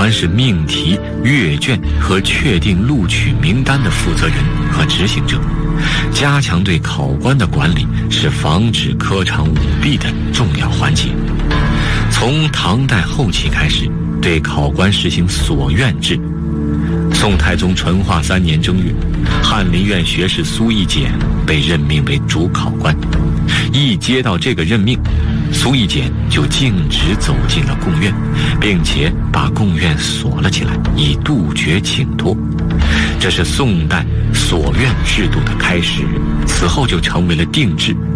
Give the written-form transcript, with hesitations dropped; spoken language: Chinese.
官是命题、阅卷和确定录取名单的负责人和执行者，加强对考官的管理是防止科场舞弊的重要环节。从唐代后期开始，对考官实行所院制。宋太宗淳化3年正月，翰林院学士苏轶简被任命为主考官。一接到这个任命，苏轶简就径直走进了贡院，并且把贡院锁了起来，以杜绝请托。这是宋代所院制度的开始，此后就成为了定制，